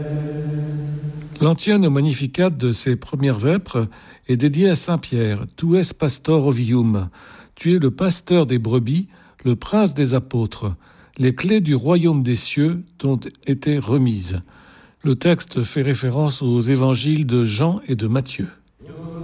L'antienne Magnificat de ces premières vêpres est dédié à Saint Pierre. Tu es pastor ovium. Tu es le pasteur des brebis, le prince des apôtres. Les clés du royaume des cieux t'ont été remises. Le texte fait référence aux évangiles de Jean et de Matthieu.